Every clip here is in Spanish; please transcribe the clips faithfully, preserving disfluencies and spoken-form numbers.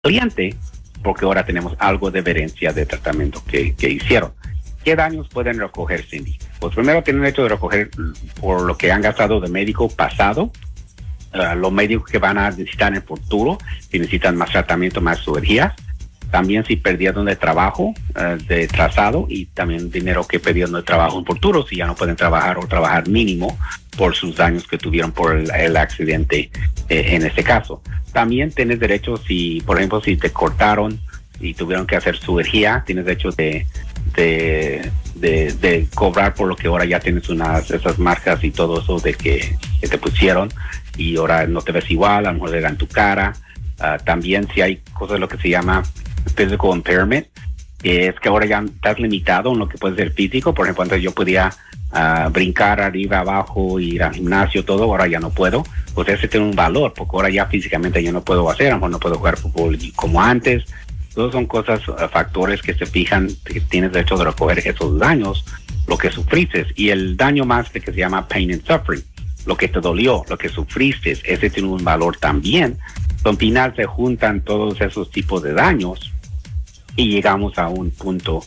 cliente, porque ahora tenemos algo de evidencia de tratamiento que, que hicieron. ¿Qué daños pueden recoger, Cindy? Pues primero tienen derecho de recoger por lo que han gastado de médico pasado, uh, los médicos que van a necesitar en el futuro, si necesitan más tratamiento, más cirugías. También si perdieron de trabajo, uh, de trazado, y también dinero que perdieron de trabajo en futuro, si ya no pueden trabajar o trabajar mínimo por sus daños que tuvieron por el, el accidente eh, en este caso. También tienes derecho si, por ejemplo, si te cortaron y tuvieron que hacer cirugía, tienes derecho de, de, de, de cobrar por lo que ahora ya tienes unas esas marcas y todo eso de que, que te pusieron y ahora no te ves igual, a lo mejor le dan tu cara. Uh, también si hay cosas lo que se llama physical impairment, que es que ahora ya estás limitado en lo que puede ser físico. Por ejemplo, antes yo podía uh, brincar arriba, abajo, ir al gimnasio, todo, ahora ya no puedo. Pues ese tiene un valor, porque ahora ya físicamente yo no puedo hacer, a lo mejor no puedo jugar fútbol como antes. Todos son cosas, uh, factores que se fijan, que tienes derecho de recoger esos daños, lo que sufriste. Y el daño más de que se llama pain and suffering, lo que te dolió, lo que sufriste, ese tiene un valor también. Al final se juntan todos esos tipos de daños y llegamos a un punto,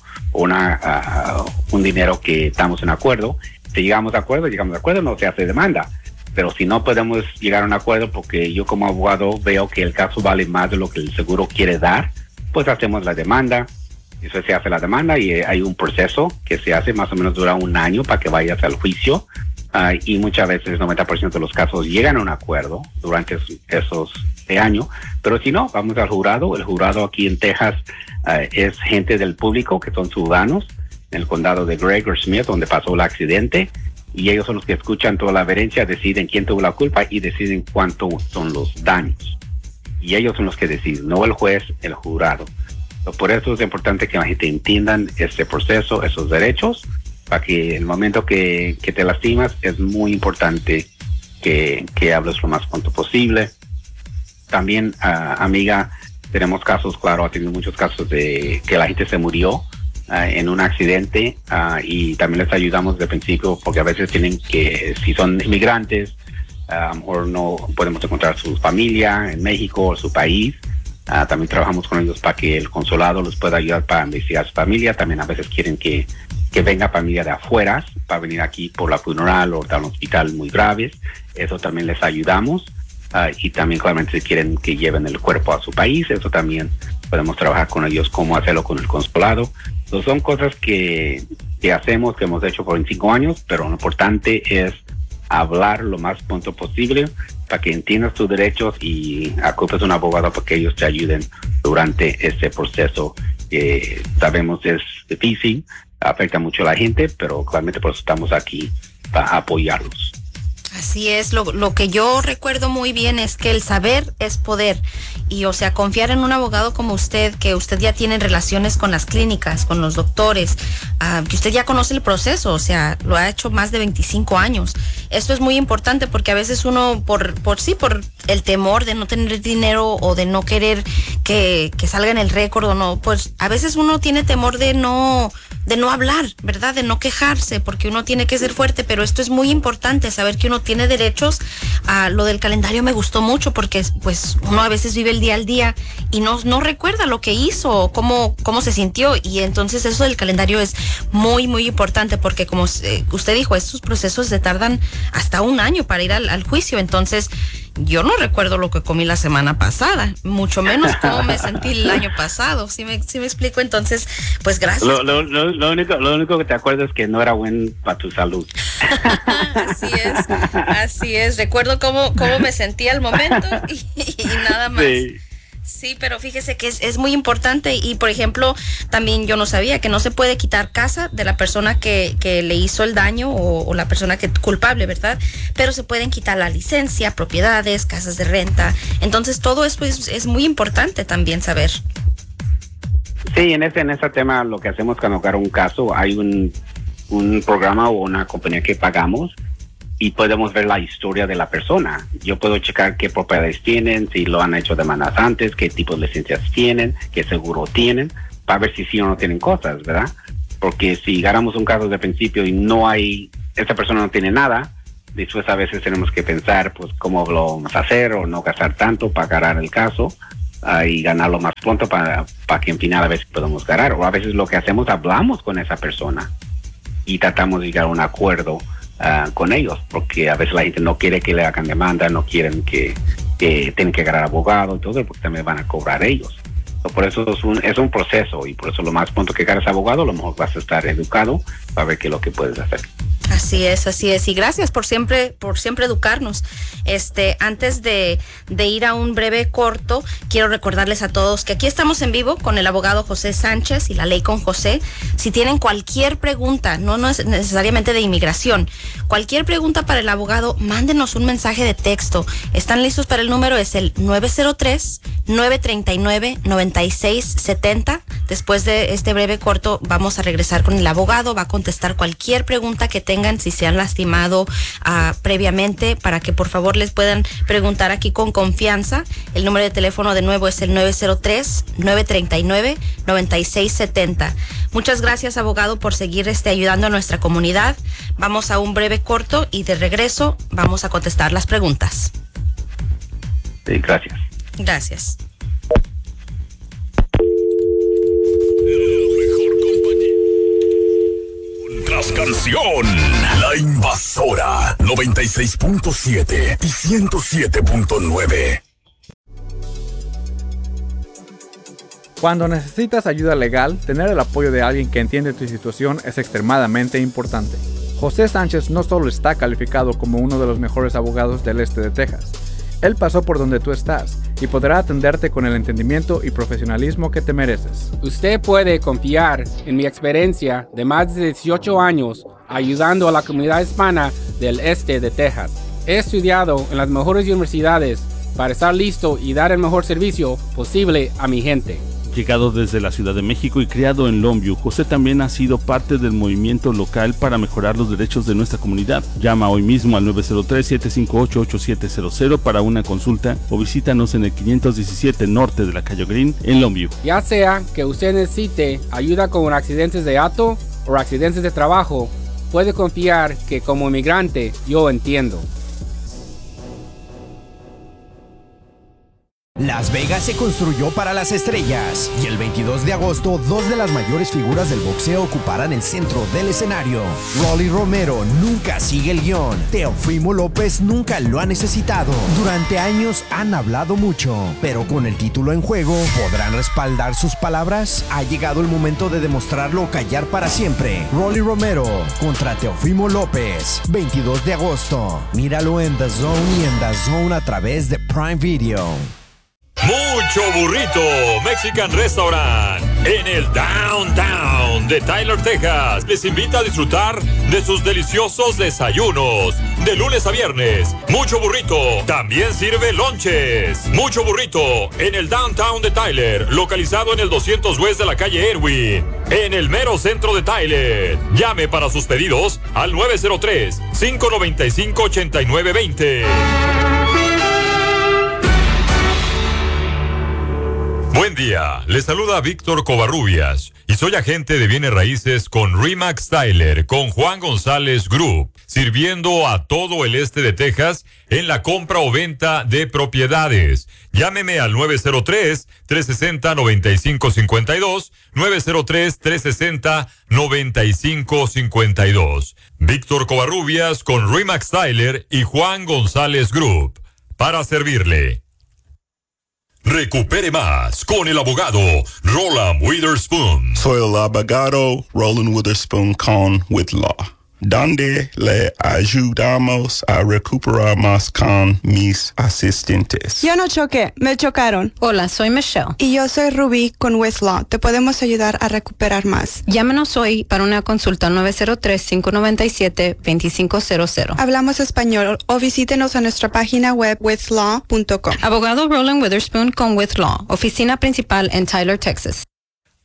una, uh, un dinero que estamos en acuerdo. Si llegamos a acuerdo, llegamos a acuerdo, no se hace demanda. Pero si no podemos llegar a un acuerdo porque yo como abogado veo que el caso vale más de lo que el seguro quiere dar, pues hacemos la demanda. Eso se hace la demanda y hay un proceso que se hace, más o menos dura un año para que vayas al juicio. Uh, y muchas veces el noventa por ciento de los casos llegan a un acuerdo durante esos, esos años. Pero si no, vamos al jurado. El jurado aquí en Texas uh, es gente del público que son ciudadanos en el condado de Gregg o Smith, donde pasó el accidente. Y ellos son los que escuchan toda la evidencia, deciden quién tuvo la culpa y deciden cuánto son los daños. Y ellos son los que deciden, no el juez, el jurado. Por eso es importante que la gente entiendan este proceso, esos derechos, para que el momento que, que te lastimas es muy importante que, que hables lo más pronto posible. También, uh, amiga, tenemos casos, claro, ha tenido muchos casos de que la gente se murió uh, en un accidente uh, y también les ayudamos de principio porque a veces tienen que, si son inmigrantes, uh, a lo mejor no podemos encontrar su familia en México o su país. Uh, también trabajamos con ellos para que el consulado los pueda ayudar para investigar a su familia. También a veces quieren que que venga familia de afuera para venir aquí por la funeral o estar en un hospital muy graves. Eso también les ayudamos. Uh, y también claramente si quieren que lleven el cuerpo a su país, eso también podemos trabajar con ellos, cómo hacerlo con el consulado. Entonces son cosas que, que hacemos, que hemos hecho por veinticinco años, pero lo importante es hablar lo más pronto posible para que entiendas tus derechos y acopes a un abogado para que ellos te ayuden durante este proceso que sabemos es difícil, afecta mucho a la gente, pero claramente por eso estamos aquí para apoyarlos. Así es, lo, lo que yo recuerdo muy bien es que el saber es poder y o sea, confiar en un abogado como usted, que usted ya tiene relaciones con las clínicas, con los doctores, uh, que usted ya conoce el proceso, o sea, lo ha hecho más de veinticinco años. Esto es muy importante porque a veces uno, por, por sí, por el temor de no tener dinero o de no querer que, que salga en el récord o no, pues a veces uno tiene temor de no... de no hablar, ¿verdad? De no quejarse, porque uno tiene que ser fuerte, pero esto es muy importante, saber que uno tiene derechos. A lo del calendario me gustó mucho porque pues uno a veces vive el día al día y no, no recuerda lo que hizo, cómo, cómo se sintió, y entonces eso del calendario es muy, muy importante porque como usted dijo, estos procesos se tardan hasta un año para ir al, al juicio, entonces yo no recuerdo lo que comí la semana pasada, mucho menos cómo me sentí el año pasado, ¿sí me, sí me explico? Entonces, pues gracias. Lo, lo, lo, lo, único, lo único que te acuerdas es que no era bueno para tu salud. Así es, así es. Recuerdo cómo, cómo me sentí al momento y, y nada más. Sí. Sí, pero fíjese que es, es muy importante y, por ejemplo, también yo no sabía que no se puede quitar casa de la persona que, que le hizo el daño o, o la persona que culpable, ¿verdad? Pero se pueden quitar la licencia, propiedades, casas de renta. Entonces, todo eso es, es muy importante también saber. Sí, en ese, en ese tema lo que hacemos cuando agarra un caso, hay un, un programa o una compañía que pagamos y podemos ver la historia de la persona. Yo puedo checar qué propiedades tienen, si lo han hecho demandas antes, qué tipo de licencias tienen, qué seguro tienen, para ver si sí o no tienen cosas, ¿verdad? Porque si ganamos un caso de principio y no hay, esta persona no tiene nada, después a veces tenemos que pensar, pues, cómo lo vamos a hacer o no gastar tanto para ganar el caso. uh, y ganarlo más pronto para, para que en final a veces podamos ganar. O a veces lo que hacemos, hablamos con esa persona y tratamos de llegar a un acuerdo uh, con ellos, porque a veces la gente no quiere que le hagan demanda, no quieren que, que tienen que ganar abogado y todo, porque también van a cobrar ellos. Por eso es un, es un proceso, y por eso lo más pronto que ganes abogado, lo mejor vas a estar educado para ver qué es lo que puedes hacer. Así es, así es. Y gracias por siempre, por siempre educarnos. Este, antes de, de ir a un breve corto, quiero recordarles a todos que aquí estamos en vivo con el abogado José Sánchez y La Ley con José. Si tienen cualquier pregunta, no, no es necesariamente de inmigración, cualquier pregunta para el abogado, mándenos un mensaje de texto. ¿Están listos para el número? Es el nueve cero tres, nueve tres nueve, nueve seis siete cero. Después de este breve corto, vamos a regresar con el abogado. Va a contestar cualquier pregunta que tengan, si se han lastimado uh, previamente, para que por favor les puedan preguntar aquí con confianza. El número de teléfono de nuevo es el nueve cero tres, nueve tres nueve, nueve seis siete cero. Muchas gracias, abogado, por seguir este, ayudando a nuestra comunidad. Vamos a un breve corto y de regreso vamos a contestar las preguntas. Sí, gracias. Gracias. Canción, La Invasora, noventa y seis punto siete y ciento siete punto nueve. Cuando necesitas ayuda legal, tener el apoyo de alguien que entiende tu situación es extremadamente importante. José Sánchez no solo está calificado como uno de los mejores abogados del este de Texas, él pasó por donde tú estás y podrá atenderte con el entendimiento y profesionalismo que te mereces. Usted puede confiar en mi experiencia de más de dieciocho años ayudando a la comunidad hispana del este de Texas. He estudiado en las mejores universidades para estar listo y dar el mejor servicio posible a mi gente. Llegado desde la Ciudad de México y criado en Longview, José también ha sido parte del movimiento local para mejorar los derechos de nuestra comunidad. Llama hoy mismo al nueve cero tres, siete cinco ocho, ocho siete cero cero para una consulta o visítanos en el quinientos diecisiete norte de la calle Green en Longview. Ya sea que usted necesite ayuda con accidentes de auto o accidentes de trabajo, puede confiar que como inmigrante yo entiendo. Las Vegas se construyó para las estrellas y el veintidós de agosto dos de las mayores figuras del boxeo ocuparán el centro del escenario. Rolly Romero nunca sigue el guión. Teofimo López nunca lo ha necesitado. Durante años han hablado mucho, pero con el título en juego, ¿podrán respaldar sus palabras? Ha llegado el momento de demostrarlo o callar para siempre. Rolly Romero contra Teofimo López, veintidós de agosto. Míralo en The Zone y en The Zone a través de Prime Video. Mucho Burrito Mexican Restaurant en el Downtown de Tyler, Texas. Les invita a disfrutar de sus deliciosos desayunos de lunes a viernes. Mucho Burrito también sirve lonches. Mucho Burrito en el Downtown de Tyler, localizado en el doscientos West de la calle Erwin, en el mero centro de Tyler. Llame para sus pedidos al nueve cero tres, cinco nueve cinco, ocho nueve dos cero. Buen día, les saluda Víctor Covarrubias y soy agente de bienes raíces con Remax Tyler, con Juan González Group, sirviendo a todo el este de Texas en la compra o venta de propiedades. Llámeme al nueve cero tres, tres seis cero, nueve cinco cinco dos, nueve cero tres, tres seis cero, nueve cinco cinco dos. Víctor Covarrubias con Remax Tyler y Juan González Group, para servirle. Recupere más con el abogado Roland Witherspoon. Soy el abogado Roland Witherspoon con With Law, donde le ayudamos a recuperar más con mis asistentes. Yo no choqué, me chocaron. Hola, soy Michelle. Y yo soy Ruby con With Law. Te podemos ayudar a recuperar más. Llámenos hoy para una consulta al nueve cero tres, cinco nueve siete, dos cinco cero cero. Hablamos español o visítenos a nuestra página web with law punto com. Abogado Roland Witherspoon con With Law, oficina principal en Tyler, Texas.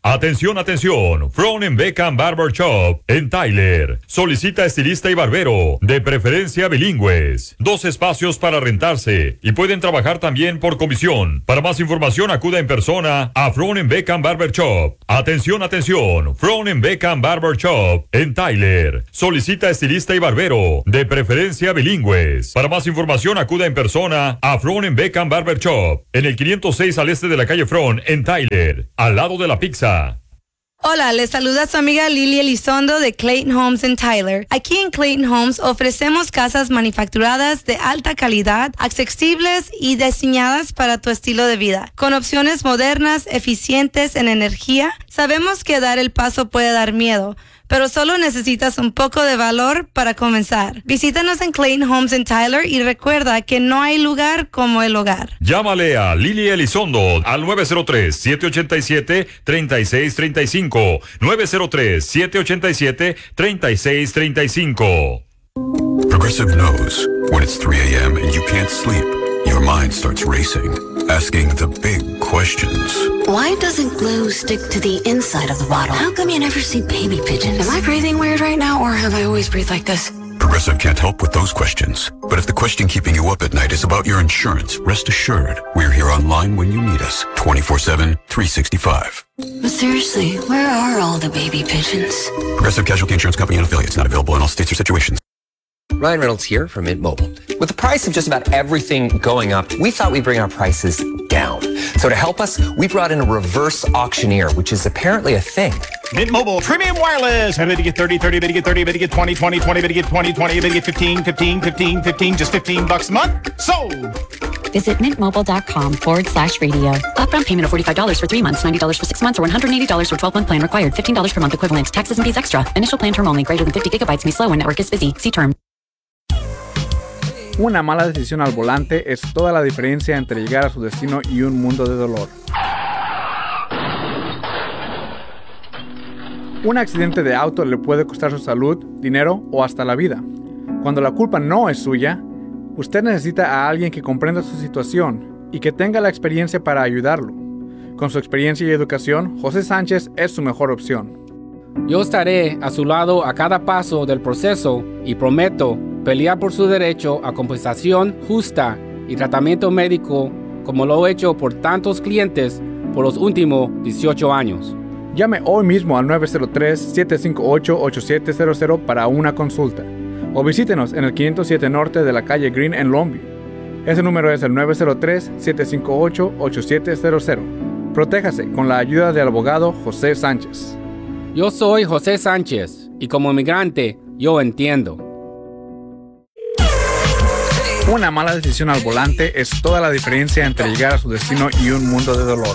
Atención, atención. Frown and Beckham Barber Shop en Tyler. Solicita estilista y barbero, de preferencia bilingües. Dos espacios para rentarse y pueden trabajar también por comisión. Para más información, acuda en persona a Frown and Beckham Barber Shop. Atención, atención. Frown and Beckham Barber Shop en Tyler. Solicita estilista y barbero, de preferencia bilingües. Para más información, acuda en persona a Frown and Beckham Barber Shop en el quinientos seis al este de la calle Frown en Tyler, al lado de la pizza. Hola, les saluda su amiga Lili Elizondo de Clayton Homes en Tyler. Aquí en Clayton Homes ofrecemos casas manufacturadas de alta calidad, accesibles y diseñadas para tu estilo de vida. Con opciones modernas, eficientes en energía, sabemos que dar el paso puede dar miedo, pero solo necesitas un poco de valor para comenzar. Visítanos en Clayton Homes en Tyler y recuerda que no hay lugar como el hogar. Llámale a Lili Elizondo al nueve cero tres, siete ocho siete, tres seis tres cinco. nueve cero tres, siete ocho siete, tres seis tres cinco. Progressive knows when it's three a.m. and you can't sleep, your mind starts racing, asking the big questions. Why doesn't glue stick to the inside of the bottle? How come you never see baby pigeons? Am I breathing weird right now, or have I always breathed like this? Progressive can't help with those questions. But if the question keeping you up at night is about your insurance, rest assured, we're here online when you need us, twenty-four seven, three sixty-five. But seriously, where are all the baby pigeons? Progressive Casualty Insurance Company and affiliates, not available in all states or situations. Ryan Reynolds here from Mint Mobile. With the price of just about everything going up, we thought we'd bring our prices down. So to help us, we brought in a reverse auctioneer, which is apparently a thing. Mint Mobile Premium Wireless. How to get thirty, thirty, to get thirty, to get twenty, twenty, twenty, to get twenty, twenty, to get fifteen, fifteen, fifteen, fifteen, just fifteen bucks a month. Sold! Visit mintmobile.com forward slash radio. Upfront payment of forty-five dollars for three months, ninety dollars for six months, or one hundred eighty dollars for twelve-month plan required. fifteen dollars per month equivalent. Taxes and fees extra. Initial plan term only. Greater than fifty gigabytes may slow when network is busy. See term. Una mala decisión al volante es toda la diferencia entre llegar a su destino y un mundo de dolor. Un accidente de auto le puede costar su salud, dinero o hasta la vida. Cuando la culpa no es suya, usted necesita a alguien que comprenda su situación y que tenga la experiencia para ayudarlo. Con su experiencia y educación, José Sánchez es su mejor opción. Yo estaré a su lado a cada paso del proceso y prometo pelear por su derecho a compensación justa y tratamiento médico como lo he hecho por tantos clientes por los últimos dieciocho años. Llame hoy mismo al nueve cero tres, siete cinco ocho, ocho siete cero cero para una consulta o visítenos en el quinientos siete norte de la calle Green en Longview. Ese número es el nueve cero tres, siete cinco ocho, ocho siete cero cero. Protéjase con la ayuda del abogado José Sánchez. Yo soy José Sánchez y como inmigrante yo entiendo. Una mala decisión al volante es toda la diferencia entre llegar a su destino y un mundo de dolor.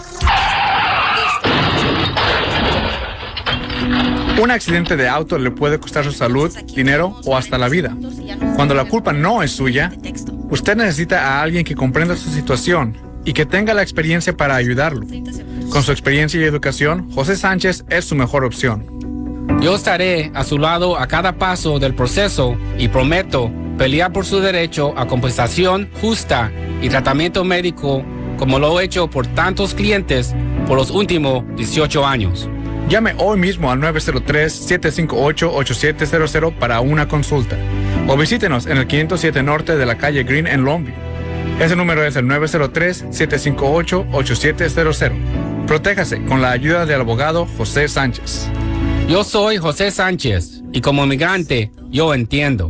Un accidente de auto le puede costar su salud, dinero o hasta la vida. Cuando la culpa no es suya, usted necesita a alguien que comprenda su situación y que tenga la experiencia para ayudarlo. Con su experiencia y educación, José Sánchez es su mejor opción. Yo estaré a su lado a cada paso del proceso y prometo pelear por su derecho a compensación justa y tratamiento médico como lo he hecho por tantos clientes por los últimos dieciocho años. Llame hoy mismo al nueve cero tres, siete cinco ocho, ocho siete cero cero para una consulta o visítenos en el quinientos siete norte de la calle Green en Longview. Ese número es el nueve cero tres, siete cinco ocho, ocho siete cero cero. Protéjase con la ayuda del abogado José Sánchez. Yo soy José Sánchez y como inmigrante yo entiendo.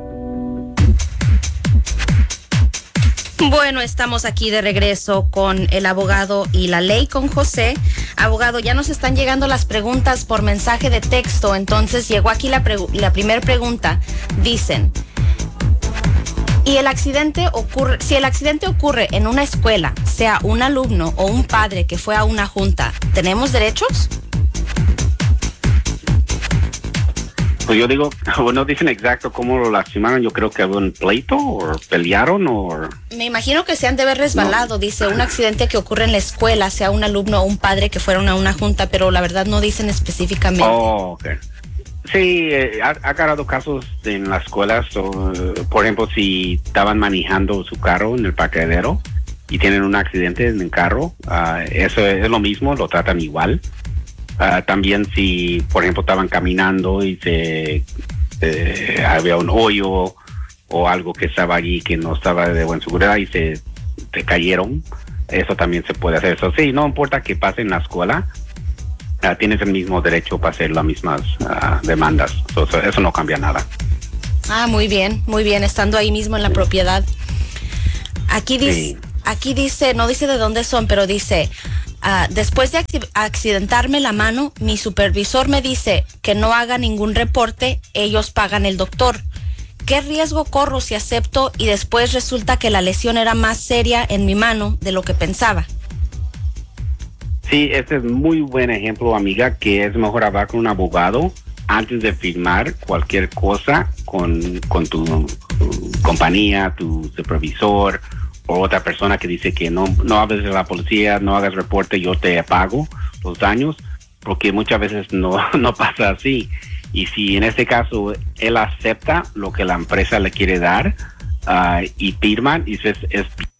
Bueno, estamos aquí de regreso con el abogado y la ley con José. Abogado, ya nos están llegando las preguntas por mensaje de texto, entonces llegó aquí la, pregu- la primera pregunta. Dicen, ¿y el accidente ocurre, si el accidente ocurre en una escuela, sea un alumno o un padre que fue a una junta, ¿tenemos derechos? Pues yo digo, bueno, dicen exacto cómo lo lastimaron. Yo creo que hubo un pleito o pelearon o... Me imagino que se han de haber resbalado. No. Dice, un accidente que ocurre en la escuela, sea un alumno o un padre que fueron a una junta, pero la verdad no dicen específicamente. Oh, ok. Sí, eh, ha, ha agarrado casos en las escuelas. O, por ejemplo, si estaban manejando su carro en el parqueadero y tienen un accidente en el carro, uh, eso es lo mismo, lo tratan igual. Uh, también si, por ejemplo, estaban caminando y se eh, había un hoyo o algo que estaba allí que no estaba de buena seguridad y se, se cayeron, eso también se puede hacer. Eso sí, no importa que pase en la escuela, uh, tienes el mismo derecho para hacer las mismas uh, demandas. So, so, eso no cambia nada. Ah, muy bien, muy bien, estando ahí mismo en la propiedad. Aquí dice, Sí. aquí dice, no dice de dónde son, pero dice, uh, después de acci- accidentarme la mano, mi supervisor me dice que no haga ningún reporte, ellos pagan el doctor. ¿Qué riesgo corro si acepto y después resulta que la lesión era más seria en mi mano de lo que pensaba? Sí, este es muy buen ejemplo, amiga, que es mejor hablar con un abogado antes de firmar cualquier cosa con, con tu, tu compañía, tu supervisor o otra persona que dice que no, no hables de la policía, no hagas reporte, yo te pago los daños, porque muchas veces no, no pasa así. Y si en este caso él acepta lo que la empresa le quiere dar uh, y firman, y es, es